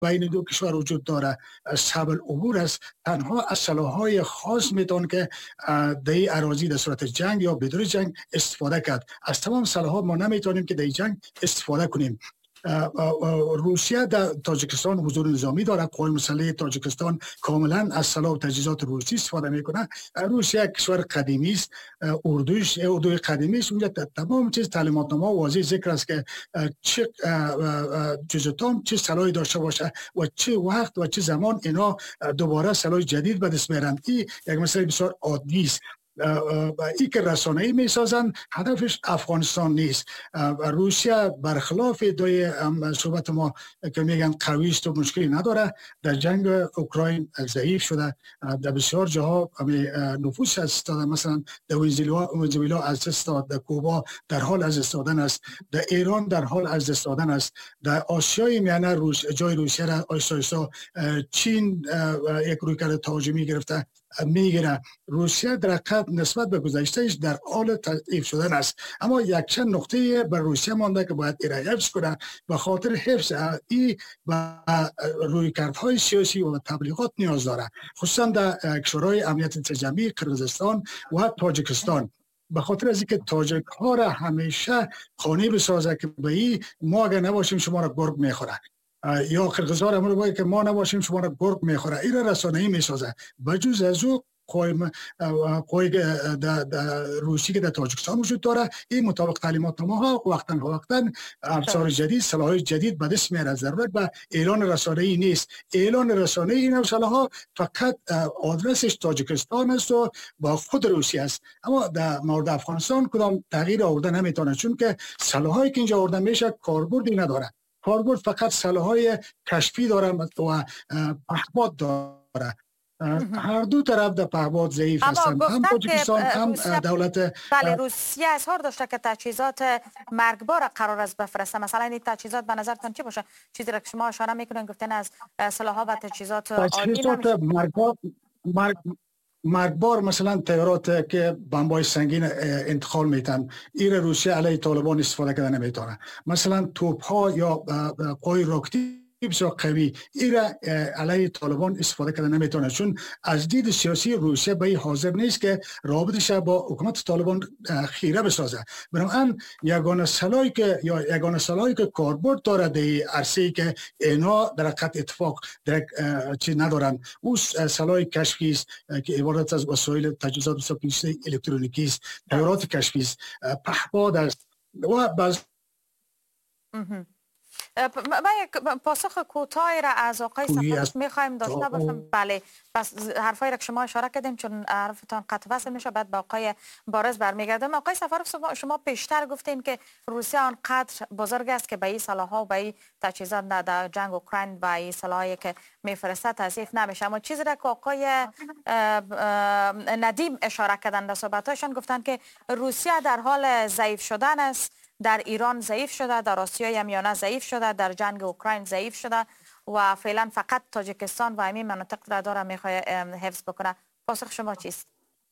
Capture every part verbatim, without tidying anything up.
بین دو کشور وجود داره صعب العبور است. تنها از سلاح‌های خاص میتون که در این اراضی در صورت جنگ یا بدون جنگ استفاده کرد. از تمام سلاح‌ها ما نمیتونیم که در جنگ استفاده کنیم. روسیه در تاجیکستان حضور نظامی داره. قوای مسلح تاجیکستان کاملا از سلاح و تجهیزات روسی استفاده میکنه. روسیه کشور قدیمی است، اردوش اردوی قدیمی است. اونجا تمام چیز تعلیمات نامه واضح ذکر است که چه جزئیات چه سلاحی داشته باشه و چه وقت و چه زمان اینا دوباره سلاح جدید به دست میارن. این یک مسئله بسیار عادی است. ای که رسانه‌ای میسازن هدفش افغانستان نیست. روسیه برخلاف دوی صحبت ما که میگن قوی است و مشکلی نداره، در جنگ اوکراین ضعیف شده، در بسیار جاها نفوس از استاده، مثلا در ونزوئلا از دست داد، در کوبا در حال از دست دادن است، در ایران در حال از دست دادن است، در آسیای میانه روس جای روسیه را آیستا آیستا چین یک رویکرد تهاجمی گرفته میگیره. روسیه در حقیقت نسبت به گذشتهش در حال تضعیف شدن است، اما یک چند نقطه بر روسیه مانده که باید ایره حفظ کنه. به خاطر حفظ این و رویکردهای سیاسی و تبلیغات نیاز داره، خصوصا در کشورهای امنیت تجمعی قرقیزستان و تاجیکستان. به خاطر از اینکه تاجیک ها را همیشه قانع بسازه که به این ما اگر نباشیم شما را گرگ میخوره، یا قرقیزها را امر باید که ما نباشیم شما را گرگ میخوره. این را رسانه‌ای میسازه. بجز از او قوی قوی در روسی که در تاجیکستان وجود داره، این مطابق تعلیمات نامه ها وقتا وقتا افسار جدید سلاح جدید به دست میاره. ضرورت به اعلان رسانه‌ای نیست. اعلان رسانه‌ای این سلاح فقط آدرسش تاجیکستان است و با خود روسیه است. اما در مورد افغانستان کدام تغییر آورده نمیتونه، چون که سلاحایی که اینجا آورده میشه کاربردی نداره. کاربرد فقط سلاح‌های کشفی داره و پهپاد داره. هر دو طرف در پهپاد ضعیف هستند، هم تاجیکستان هم دولت. بله، روسیه اظهار داشته که تجهیزات مرگبار قرار است بفرسته. مثلا این تجهیزات به نظرتان چی باشه؟ چیزی را که شما اشاره میکنین گفتن از سلاح‌ها و تجهیزات تجهیزات مرگبار مرگ مرگبار، مثلا تیارات که بمبای سنگین انتقال میتن، این روسیه علیه طالبان استفاده کرده نمیتونه. مثلا توپ ها یا قوی راکتی بسیار قوی، این را علیه طالبان استفاده کرده نمیتونه، چون از دید سیاسی روسیه به این حاضر نیست که رابطش با حکومت طالبان خیره بسازه. بنابراین یگانه سلاحی که یا یگانه سلاحی که کاربرد داره در عرصه‌ای که اینا در حقیقت اتفاق در چیز ندارن، او سلاح کشفی است که عبارت از وسایل تجهیزات بسیار الکترونیکی است، تیارات کشفی است، پهپاد است و بعض. من یک پاسخ کوتاهی را از آقای سفارش میخوایم داشته باشم. بله، بس حرفایی را که شما اشاره کردیم چون حرفتان قطع وصل میشه، بعد با آقای بارز برمیگردم. آقای سفارش شما پیشتر گفتین که روسیه آنقدر بزرگ است که به این سلاح‌ها و به این تجهیزات در جنگ اوکراین و این سلاحی که میفرسته تضعیف نمیشه. اما چیزی را که آقای ندیم اشاره کردن در صحبت‌هایشان گفتن که روسیه در حال ضعیف شدن است، در ایران ضعیف شده، در آسیای میانه ضعیف شده، در جنگ اوکراین ضعیف شده و فعلا فقط تاجیکستان و همین مناطق را داره میخواد حفظ بکنه. پاسخ شما چیست؟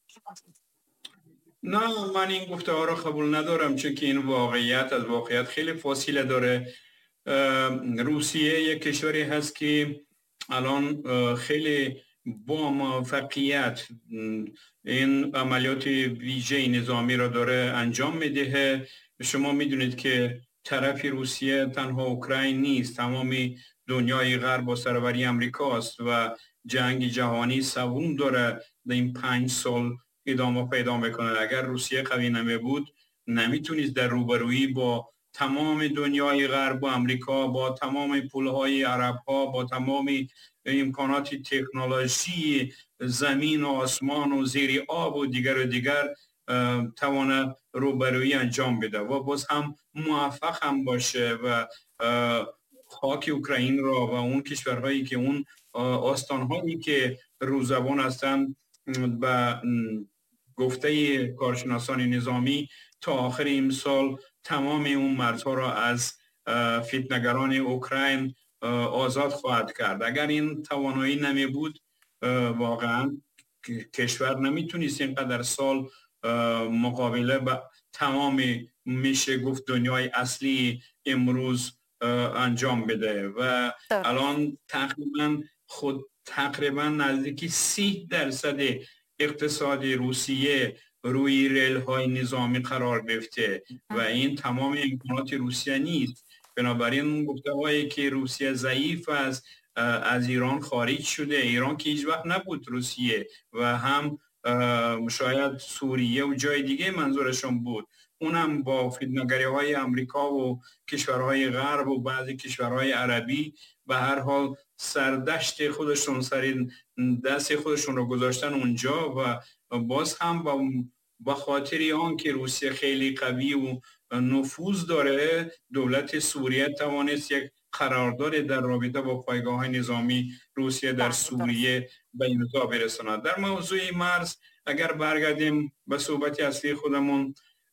نه، من این گفته ها را قبول ندارم، چون که این واقعیت از واقعیت خیلی فاصله داره. روسیه یک کشوری هست که الان خیلی با موفقیت این عملیات ویژه نظامی را داره انجام میده. شما میدونید که طرف روسیه تنها اوکراین نیست، تمام دنیای غرب با سروری امریکا است و جنگ جهانی سوم داره در این پنج سال ادامه پیدا میکنه. اگر روسیه قوی نمی بود نمیتونید در روبرویی با تمام دنیای غرب و امریکا، با تمام پولهای عرب ها، با تمام امکانات تکنولوژی زمین و آسمان و زیر آب و دیگر و دیگر توانه روبرویی انجام بده و باز هم موفق هم باشه و خاک اوکراین را و اون کشورهایی که اون آستانهایی که روزبان هستند به گفته کارشناسان نظامی تا آخر این سال تمام اون مرزها را از فتنه‌گران اوکراین آزاد خواهد کرد. اگر این توانایی نمی بود واقعا کشور نمیتونست اینقدر سال مقابله با تمام میشه گفت دنیای اصلی امروز انجام بده و درست. الان تقریبا خود تقریبا نزدیکی سی درصد اقتصادی روسیه روی ریل های نظامی قرار گرفته و این تمام امکانات روسیه نیست. بنابراین گفته هایی که روسیه ضعیف است، از ایران خارج شده. ایران که هیچ وقت نبود روسیه و هم شاید سوریه و جای دیگه منظورشون بود، اونم با فیلمنگری های امریکا و کشورهای غرب و بعضی کشورهای عربی به هر حال سردشت خودشون سر دست خودشون رو گذاشتن اونجا و باز هم با با خاطر آن که روسیه خیلی قوی و نفوذ داره، دولت سوریه توانست یک قرارداد در رابطه با پایگاه نظامی روسیه در سوریه به امضا برساند. در موضوع مرز اگر برگردیم به صحبت اصلی خودمون،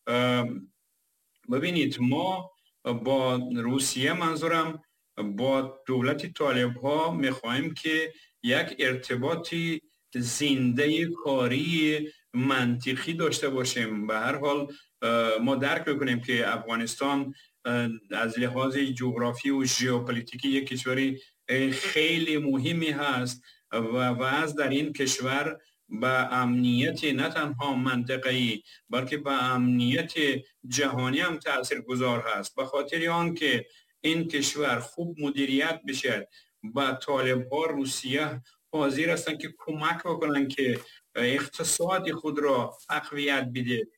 ببینید ما با روسیه، منظورم با دولت طالب ها، میخواهیم که یک ارتباطی زنده کاری منطقی داشته باشیم. به هر حال ما درک میکنیم که افغانستان از لحاظ جغرافی و ژئوپلیتیکی یک کشوری خیلی مهمی هست و وضع در این کشور به امنیت نه تنها منطقه‌ای بلکه به امنیت جهانی هم تاثیرگذار هست. به خاطر آن که این کشور خوب مدیریت بشه، با طالب ها روسیه حاضر هستن که کمک بکنن که اقتصاد خود را تقویت بده،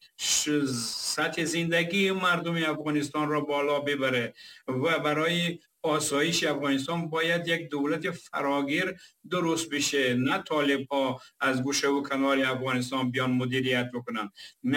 سطح زندگی مردم افغانستان را بالا ببره و برای آسایش افغانستان باید یک دولت فراگیر درست بشه، نه طالب ها از گوشه و کنار افغانستان بیان مدیریت بکنن.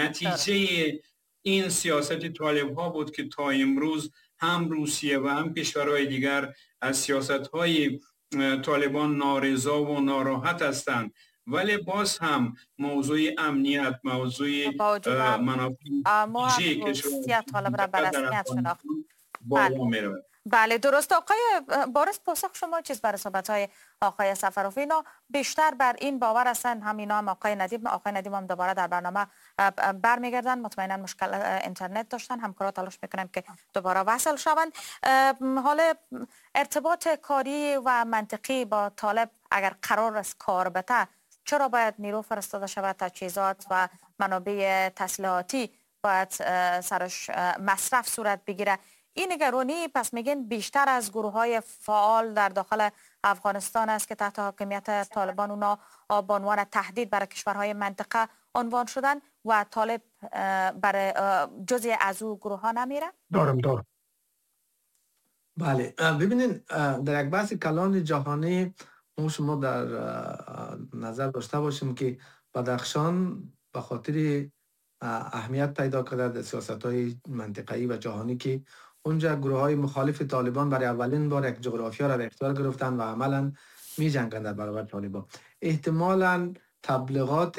نتیجه این سیاست طالب ها بود که تا امروز هم روسیه و هم کشورهای دیگر از سیاست های طالبان نارضا و ناراحت هستند. ولی باز هم موضوع امنیت، موضوع منافع جی کشور طالب را به رسمیت شناخت. بالا میره. بله درست. آقای بارز، پاسخ شما چیز بر صحبت‌های آقای سفروی؟ اینا بیشتر بر این باور هستن، همینا هم آقای ندیم آقای ندیم هم دوباره در برنامه برمیگردن، مطمئنا مشکل اینترنت داشتن، همکارا تلاش میکنم که دوباره وصل شوند. حالا ارتباط کاری و منطقی با طالب اگر قرار است کار بته، چرا باید نیرو فرستاده شود؟ تجهیزات و منابع تسلیحاتی باید سرش مصرف صورت بگیره. این نگرانی پس میگن بیشتر از گروه های فعال در داخل افغانستان است که تحت حاکمیت طالبان اونا به عنوان تهدید برای کشورهای منطقه عنوان شدن و طالب برای جزئی از او گروه ها نمیره؟ دارم دارم بله، ببینین در یک بحث کلان جهانی ما شما در نظر داشته باشیم که بدخشان به خاطر اهمیت پیدا کرده در سیاست‌های منطقه‌ای و جهانی که اونجا گروه های مخالف طالبان برای اولین بار یک جغرافیا را در اختیار گرفتن و عملا می جنگند در برابر طالبان. احتمالاً تبلیغات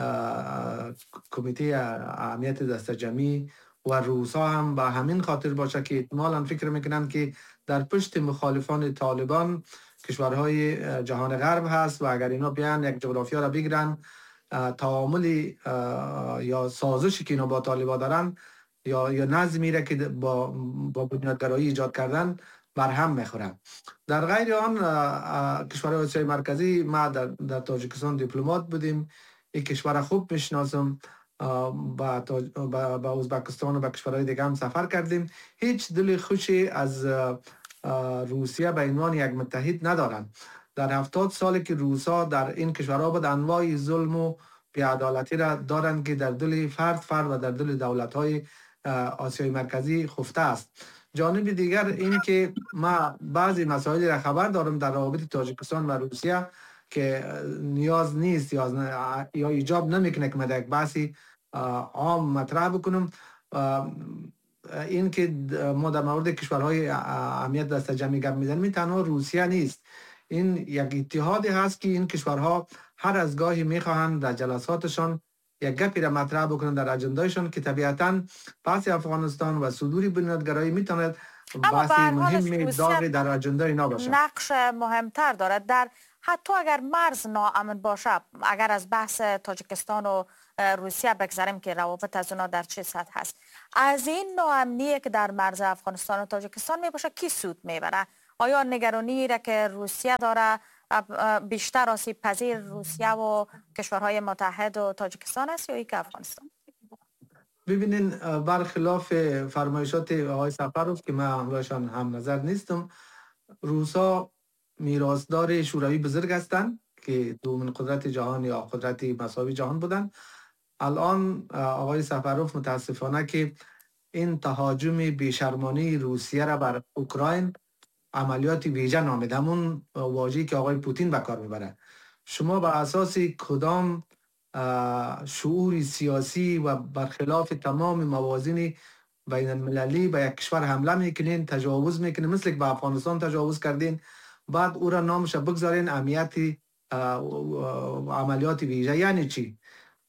کمیته امنیت دست جمعی و روسا هم با همین خاطر باشه که احتمالاً فکر میکنند که در پشت مخالفان طالبان کشورهای جهان غرب هست و اگر اینا بیان یک جغرافیا را بگیرن، تعاملی یا سازشی که اینا با طالبان دارن یا یا نظمی را که با با بنیادگرایی ایجاد کردن بر هم میخورن. در غیر آن کشورهای آسیای مرکزی، ما در, در تاجیکستان دیپلمات بودیم، این کشور خوب میشناسم، با با با ازبکستان و با کشورهای دیگه هم سفر کردیم. هیچ دل خوشی از روسیه به عنوان یک متحد ندارن. در هفتاد سالی که روسا در این کشورها بود، انواع ظلم و بی‌عدالتی را دارند که در دل فرد فرد و در دل دولت‌های آسیای مرکزی خفته است. جانب دیگر این که ما بعضی مسائل را خبر دارم در روابط تاجیکستان و روسیه که نیاز نیست یا یا ایجاب نمیکنه که من یک بحثی عام مطرح بکنم. این که ما در مورد کشورهای امنیت دست جمعی گپ میزنیم، تنها روسیه نیست، این یک اتحادی هست که این کشورها هر از گاهی میخواهند در جلساتشان یک گپی را مطرح بکنن در اجندایشان که طبیعتاً بحث افغانستان و صدور بنیادگرایی میتواند بحث مهم داغی در اجندای اینا باشه. نقش مهمتر دارد در حتی اگر مرز ناامن باشه. اگر از بحث تاجیکستان و روسیه بگذاریم که روابط از اونا در چه سطح هست. از این ناامنی که در مرز افغانستان و تاجیکستان می باشه کی سود میبره؟ آیا نگرانی را که روسیه داره بیشتر آسیب پذیر روسیه و کشورهای متحد و تاجیکستان است یا ای که افغانستان؟ ببینین، برخلاف فرمایشات آقای سفروف که من باشان هم نظر نیستم، روسا میراثدار شوروی بزرگ هستند که دومین قدرت جهان یا قدرت مساوی جهان بودند. الان آقای سفروف متاسفانه که این تهاجم بیشرمانه روسیه را بر اوکراین عملیات ویژه نامید، همون واژه‌ای که آقای پوتین به کار میبره. شما به اساس کدام شعور سیاسی و برخلاف تمام موازین بین المللی به یک کشور حمله میکنین، تجاوز میکنین، مثل که به افغانستان تجاوز کردین، بعد او را نامش بگذارین امنیت عملیات ویژه؟ یعنی چی؟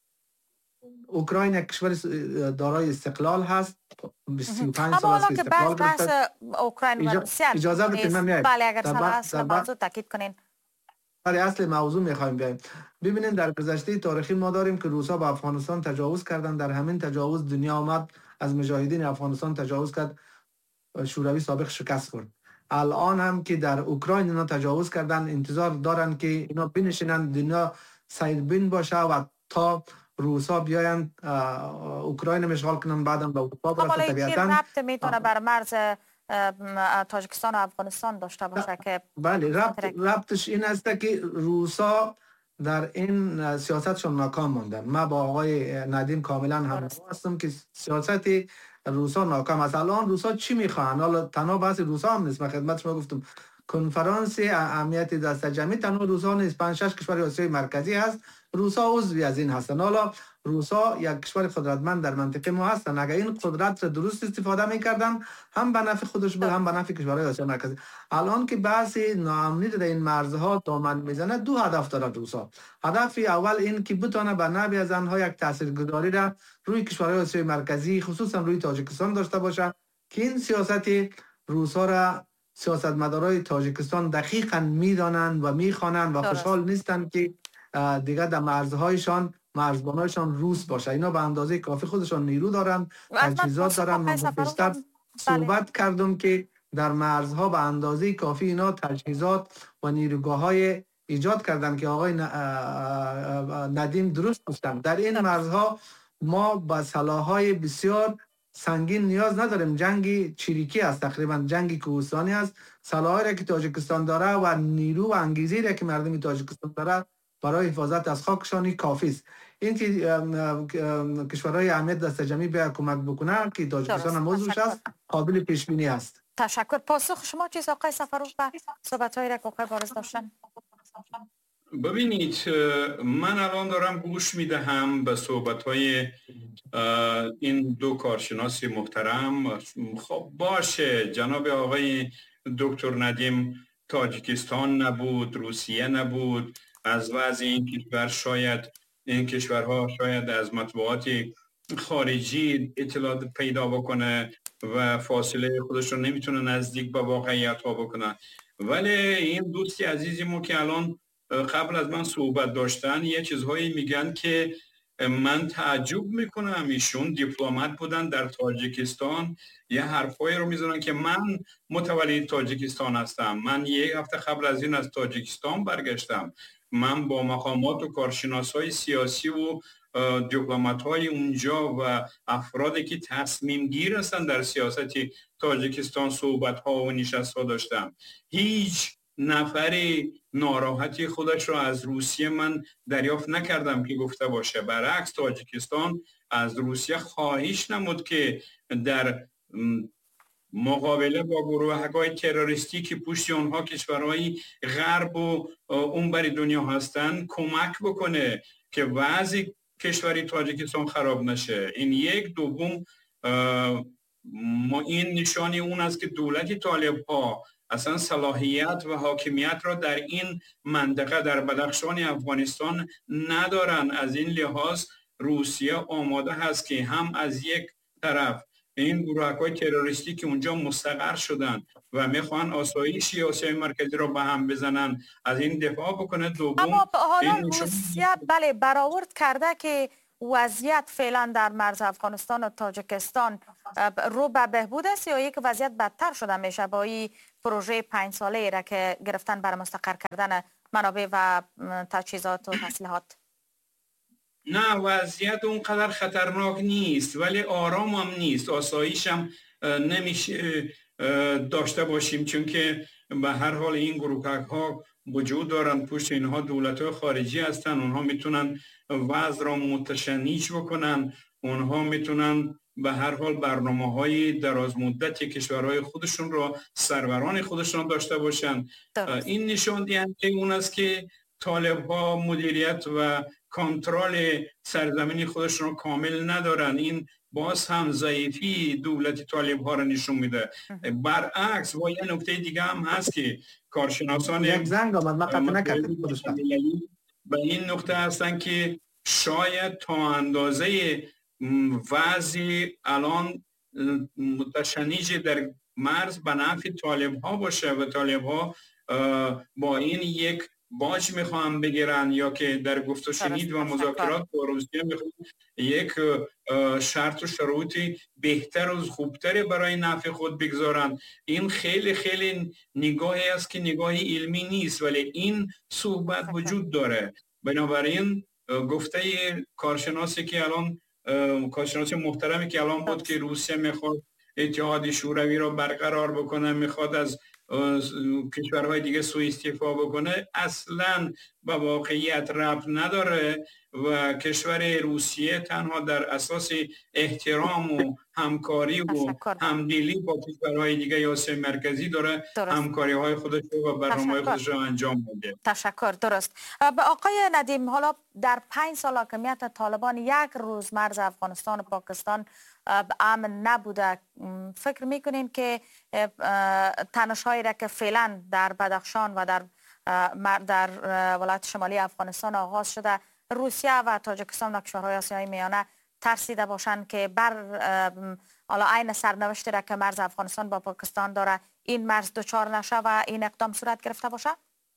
اوکراین یک کشور دارای استقلال هست، سی و پنج سال است که استقلال گرفته. اوکراین و روسیه اجازه بدید من میایم. بله اگر سر اصل موضوع تاکید کنین. برای اصل موضوع میخوایم بیایم. ببینید، در گذشته تاریخی ما داریم که روسا به افغانستان تجاوز کردن. در همین تجاوز دنیا آمد از مجاهدین افغانستان تجاوز کرد، شوروی سابق شکست خورد. الان هم که در اوکراین اینا تجاوز کردن، انتظار دارن که اینا بنشینن، دنیا سیربین باشه و تا روسا بیاین اوکراین مشغول کنن، بعدم به اروپا برسه. طبیعتاً ربط میتونه بر مرز تاجیکستان و افغانستان داشته باشه که بله، ربط ربطش این است که روسا در این سیاستشون ناکام موندن. ما با آقای ندیم کاملا هم هستم که سیاست روسا ناکام است. الان روسا چی میخوان؟ حالا تنها بحث روسا هم نیست، من خدمت شما گفتم کنفرانس امنیت دست جمعی تنها روسا نیست، پنج شش کشور آسیای مرکزی هست، روسا عضوی از این هستن. حالا روسا یک کشور قدرتمند در منطقه ما هستن، اگر این قدرت را درست استفاده میکردن هم به نفع خودش بود هم به نفع کشورهای آسیای مرکزی. الان که بحث ناامنی در این مرزها دامن میزنه، دو هدف داره روسا. هدف اول این که بتونه به نفع از آنها یک تاثیرگذاری را روی کشورهای آسیای مرکزی خصوصا روی تاجیکستان داشته باشه که این سیاست روسا را سیاستمدارای تاجیکستان دقیقاً میدانند و میخوانند و خوشحال نیستند که دیگه در مرزهایشان مرزبانایشان روس باشه. اینا به اندازه کافی خودشان نیرو دارن، تجهیزات دارن. من بیشتر صحبت کردم که در مرزها به اندازه کافی اینا تجهیزات و نیروگاه های ایجاد کردن که آقای ندیم درست گفتن. در این مرزها ما با سلاح‌های بسیار سنگین نیاز نداریم. جنگی چریکی است، تقریبا جنگی کوهستانی است. سلاحی که تاجیکستان داره و نیرو و انگیزی را که مردم تاجیکستان داره برای حفاظت از خاکشانی کافی است. این که کشورهای امنیت دست جمعی به کمک بکنه که تاجیکستان هم موضوعش است، قابل پیش بینی است. تشکر. پاسخ شما چیز آقای سفروف به صحبت‌هایی را که آقای بارز داشتن؟ ببینید، من الان دارم گوش میدهم به صحبت‌های این دو کارشناس محترم. خب باشه، جناب آقای دکتر ندیم تاجیکستان نبود، روسیه نبود، از وضع این کشور شاید این کشورها شاید از مطبوعات خارجی اطلاعات پیدا بکنه و فاصله خودش رو نمیتونه نزدیک به واقعیت ها بکنه. ولی این دوستی عزیزی ما که الان قبل از من صحبت داشتن یه چیزهایی میگن که من تعجب میکنم. ایشون دیپلمات بودن در تاجیکستان، یه حرفایی رو میزنن که من متولد تاجیکستان هستم، من یک هفته قبل از این از تاجیکستان برگشتم، من با مقامات و کارشناسای سیاسی و دیپلمات‌های اونجا و افرادی که تصمیم گیر هستن در سیاست تاجیکستان صحبت‌ها و نشست‌ها داشتم. هیچ نفری ناراحتی خودش را از روسیه من دریافت نکردم که گفته باشه. برعکس تاجیکستان از روسیه خواهش نمود که در مقابله با گروه‌های تروریستی که پشت اونها کشورهای غرب و اونور دنیا هستن کمک بکنه که وضع کشوری تاجیکستان خراب نشه. این یک. دوم، ما این نشانی اون است که دولت طالب‌ها اصلا صلاحیت و حاکمیت را در این منطقه در بدخشان افغانستان ندارن. از این لحاظ روسیه آماده هست که هم از یک طرف این گروه‌های تروریستی که اونجا مستقر شدن و میخوان آسایش آسیای مرکزی را به هم بزنن از این دفاع بکنه. دوم، اما حالا روسیه بله برآورد کرده که وضعیت فعلا در مرز افغانستان و تاجیکستان رو به بهبود است یا یک وضعیت بدتر شده میشه با این پروژه پنج ساله ای را که گرفتن برای مستقر کردن منابع و تجهیزات و تسلیحات؟ نه، وضعیت اونقدر خطرناک نیست ولی آرام هم نیست، آسایش هم نمیشه داشته باشیم، چون که به هر حال این گروهک ها وجود دارن، پشت اینها دولت های خارجی هستن، اونها میتونن وضع را متشنج بکنن، اونها میتونن به هر حال برنامه های دراز مدت کشورهای خودشون را سروران خودشون داشته باشن. این نشان دهنده اون است که طالب ها مدیریت و کنترل سرزمین خودشون را کامل ندارن. این باز هم ضعیفی دولت طالب ها را نشون میده. برعکس با یه نکته دیگه هم هست که کارشناسان یک زنگ آمد من قطع نکردم به این نقطه هستن که شاید تا اندازه وضع الان متشنج در مرز به نفع طالب ها باشه و طالب ها با این یک باج میخوام بگیرن یا که در گفت و شنید و مذاکرات با روسیه میخوام یک شرط و شروطی بهتر و خوبتر برای نفع خود بگذارن. این خیلی خیلی نگاهی است که نگاهی علمی نیست ولی این صحبت وجود داره. بنابراین گفته کارشناسی که الان کارشناس محترمی که الان بود که روسیه میخواد اتحاد شوروی را برقرار بکنه، میخواد از کشورهای دیگه سوء استفاده بکنه، اصلا به واقعیت ربط نداره و کشور روسیه تنها در اساس احترام و همکاری و همدلی با کشورهای دیگه آسیا مرکزی داره همکاری های خودش و برنامه‌های خودش رو انجام میده. تشکر. درست. به آقای ندیم، حالا در پنج سال حاکمیت طالبان یک روز مرز افغانستان و پاکستان امن نبوده، فکر میکنین که تنش‌هایی را که فعلا در بدخشان و در در ولایت شمالی افغانستان آغاز شده، روسیه و تاجیکستان و کشورهای آسیای میانه ترسیده باشند که بر حالا عین سرنوشتی را که مرز افغانستان با پاکستان داره این مرز دچار نشه و این اقدام صورت گرفته باشه؟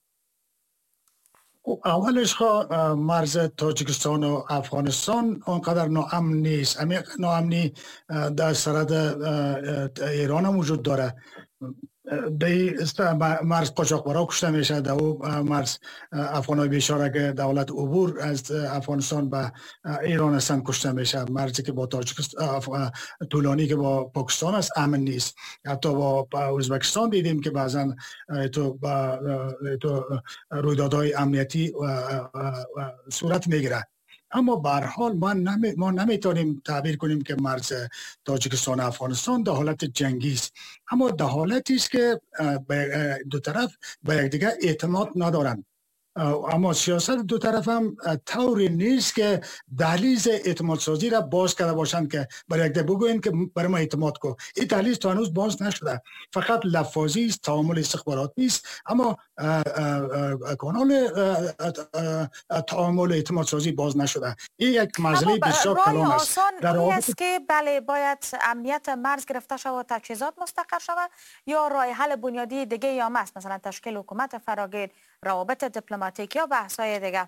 اولش خواه مرز تاجیکستان و افغانستان اونقدر ناامن نیست. امیق ناامنی در سرحد ایران هم وجود داره. دی مرز قاچاقبرا کشته میشه، در او مرز افغانای بیچاره که دولت عبور از افغانستان به ایران هستن کشته میشه. مرزی که با تاجیکستان طولانی که با پاکستان است امن نیست. حتی با ازبکستان دیدیم که بعضا تو تو رویدادهای امنیتی صورت میگیره. اما به هر حال ما نمی ما نمیتونیم تعبیر کنیم که مرز تاجیکستان و افغانستان در حالت جنگی است، اما در حالتی است که دو طرف به یکدیگر اعتماد ندارند. اما سیاست دو طرف هم طوری نیست که دهلیز اعتماد سازی را باز کرده باشند که برای یک بگویند که برای ما اعتماد کو. این دهلیز تا هنوز باز نشده، فقط لفاظی است، تعامل استخباراتی است، اما کانال تعامل اعتماد سازی باز نشده. این یک مسئله بسیار کلان است. در راه است که بله باید امنیت مرز گرفته شود و تجهیزات مستقر شود، یا راه حل بنیادی دیگه یا است، مثلا تشکیل حکومت فراگیر، روابط دیپلماتیک یا بحث‌های دیگه؟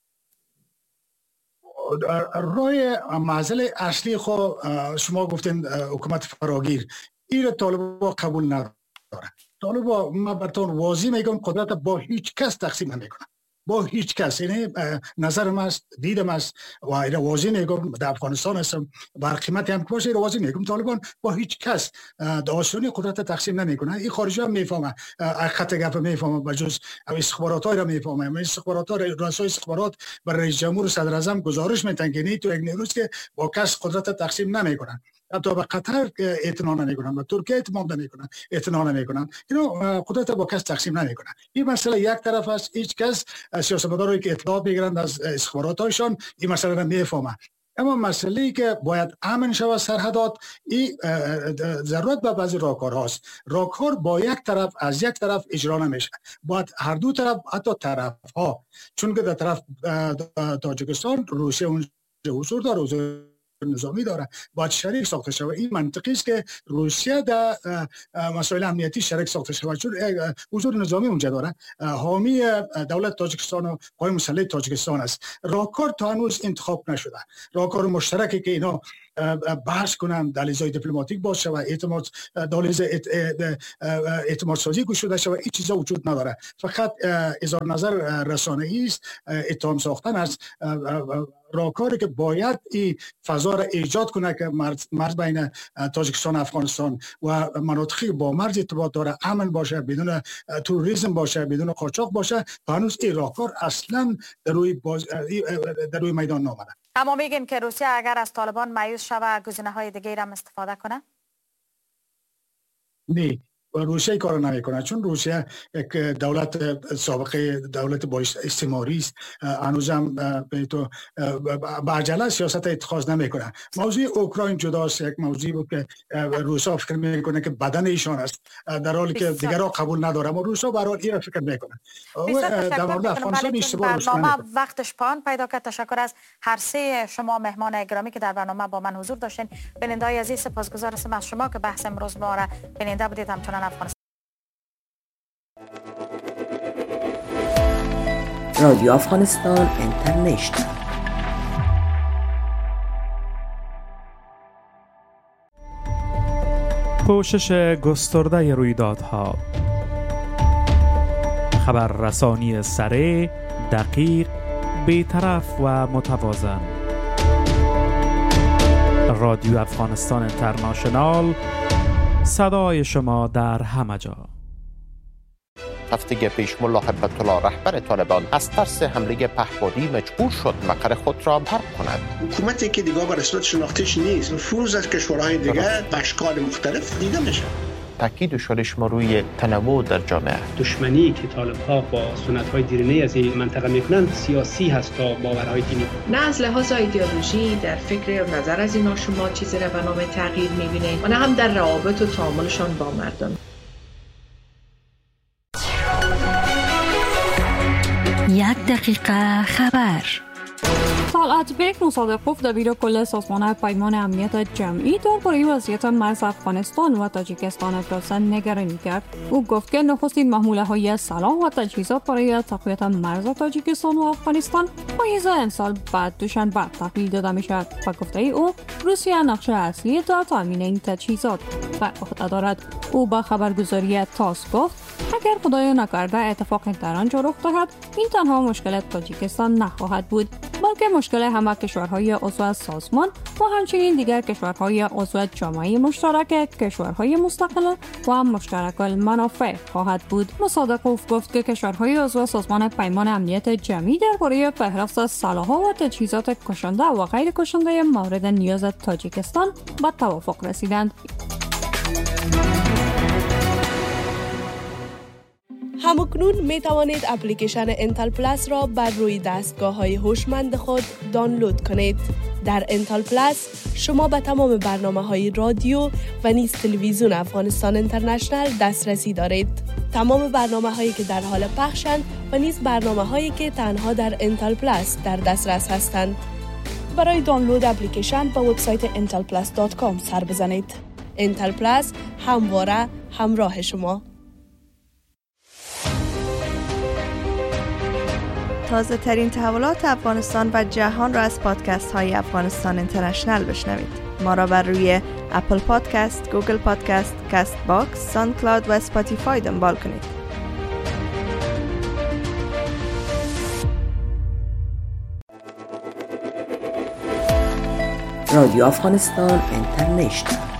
روی مسئله اصلی خود شما گفتین حکومت فراگیر، این را طالبان قبول نداره. طالبان ما براتون واضح میگم قدرت با هیچ کس تقسیم نمیکنه، با هیچ کس. یعنی نظرم است، دیدم است و اینا واضح میگم، در افغانستان هستم، بر قیمتی هم که باشه واضح میگم طالبان با هیچ کس در آسانی قدرت تقسیم نمیکنه. این خارجی هم میفهمه، خط گپ میفهمه، بجز استخبارات ها را میفهمه. استخبارات ها، رؤسای استخبارات بر رئیس جمهور و صدر اعظم گزارش میدن که تو یک نیروست که با کس قدرت تقسیم نمیکنن. حتی به قطر اعتنا نمیکنن، به ترکیه اعتماد نمیکنن، اعتنا نمیکنن. اینو قدرت با کس تقسیم نمیکنن. این مسئله یک طرف است. هیچ کس سیاستمدارایی که اطلاعات میگیرند از استخباراتشان این مسئله را میفهمن. اما مسئله‌ای که باید امن شود سرحدات، این ضرورت به بعضی راهکار هاست. راهکار با یک طرف از یک طرف اجرا نمیشه، باید هر دو طرف، حتی طرف ها، چون که در طرف تاجیکستان روسیه اونجا حضور داره، نظامی داره باید شریک ساخته شود. این منطقی است که روسیه در مسائل امنیتی شریک ساخته شود چون حضور نظامی اونجا داره. حامی دولت تاجیکستان و قوای مسلح تاجیکستان است. راهکار تا هنوز انتخاب نشده. راهکار مشترکی که اینا بحث کنن دهلیزهای دیپلماتیک باشه و اعتماد دهلیز اعتماد سازی گشوده شود این چیزا وجود نداره. فقط اظهار نظر رسانه‌ای است، اتهام ساختن است. راهکاری که باید این فضا را ایجاد کنه که مرز, مرز بین تاجیکستان و افغانستان و مناطقی با مرز ارتباط داره امن باشه، بدون تروریسم باشه، بدون قاچاق باشه. تا هنوز این راهکار اصلا در روی باز... در روی میدان نامده. اما میگین که روسیه اگر از طالبان مایوس شود گزینه‌های دیگه هم استفاده کنه؟ نه، روسیه کار نمیکنه چون روسیه یک دولت سابقه دولت با استعماری است. هنوزم به تو با عجله سیاست اتخاذ نمیکنه. موضوع اوکراین جداست، یک موضوعی بود که روسا فکر میکنه که بدن ایشان است در حالی که دیگرها قبول نداره، اما روسا به هر حال این فکر میکنه. در مورد افغانستان اشتباه برنامه وقتش پایان پیدا کرد. تشکر از هر سه شما مهمان گرامی که در برنامه با من حضور داشتین. بیننده‌های عزیز سپاسگزار هستم از شما که بحث امروز ما را بیننده بودید. همچنان افغانستان رادیو افغانستان اینترنشنال. پوشش گسترده رویدادها، خبررسانی سریع، دقیق، بی‌طرف و متوازن. رادیو افغانستان اینترنشنال، صدای شما در همه جا. هفته پیش ملا هیبت الله رهبر طالبان از ترس حمله پهپادی مجبور شد مقر خود را ترک کند. حکومتی که دیگه به رسمیت شناختیش نیست، نفوذ از کشورهای دیگه به اشکال مختلف دیده میشه. تاکید شدش ما روی تنوع در جامعه. دشمنی که طالب‌ها با سنت‌های دیرینه از این منطقه میکنن سیاسی هست تا باورهای دینی. نه از لحاظ ایدئولوژی در فکر و نظر از اینا شما چیزی را به نام تغییر میبینید و نه هم در روابط و تعاملشان با مردم. یک دقیقه خبر. طلعت بیگ مصدقوف دبیر کل سازمان پیمان امنیت جمعی درباره وضعیت مرز افغانستان و تاجیکستان ابراز نگرانی کرد. او گفت که نخستین محموله‌های سلاح و تجهیزات برای تقویت مرز تاجیکستان و افغانستان پاییز امسال بعد دوشنبه تحویل داده می‌شود و گفته او روسیه نقش اصلی در تامین این تجهیزات بر عهده دارد. او با خبرگزاری تاس گفت اگر خدای نکرده اتفاقی در آنجا رخ دهد این تنها مشکل تاجیکستان نخواهد بود بلکه مشکل همه کشورهای عضو سازمان و همچنین دیگر کشورهای عضو جامعه مشترک کشورهای مستقل و مشترک المنافع خواهد بود. مصدقوف گفت که کشورهای عضو سازمان پیمان امنیت جمعی درباره فهرست سلاح‌ها و تجهیزات کشنده و غیر کشنده مورد نیاز تاجیکستان به توافق رسیدند. همکنون می توانید اپلیکیشن انتل پلاس را بر روی دستگاه های هوشمند خود دانلود کنید. در انتل پلاس شما به تمام برنامه های رادیو و نیز تلویزیون افغانستان اینترنشنال دسترسی دارید. تمام برنامه هایی که در حال پخشند و نیز برنامه هایی که تنها در انتل پلاس در دسترس هستند. برای دانلود اپلیکیشن به وبسایت انتل پلاس دات کام سر بزنید. انتل پلاس همواره همراه شما. تازه ترین تحولات افغانستان و جهان را از پادکست های افغانستان اینترنشنال بشنوید. ما را بر روی اپل پادکست، گوگل پادکست، کست باکس، ساوند کلاود و اسپاتیفای دنبال کنید. رادیو افغانستان اینترنشنال.